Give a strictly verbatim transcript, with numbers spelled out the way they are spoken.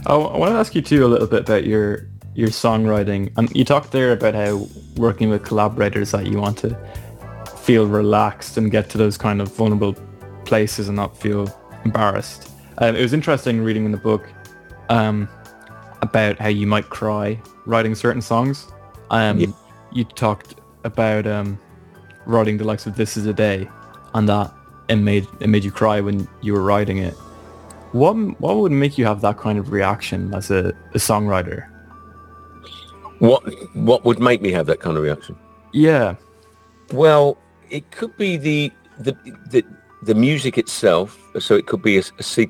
Oh, I want to ask you too a little bit about your your songwriting. And you talked there about how working with collaborators that you want to feel relaxed and get to those kind of vulnerable places and not feel embarrassed. Um, it was interesting reading in the book um, about how you might cry writing certain songs. Yeah. Um, you talked about um, writing the likes of "This Is a Day," and that it made it made you cry when you were writing it. What what would make you have that kind of reaction as a, a songwriter? What what would make me have that kind of reaction? Yeah. Well, it could be the the the, the music itself. So it could be a, a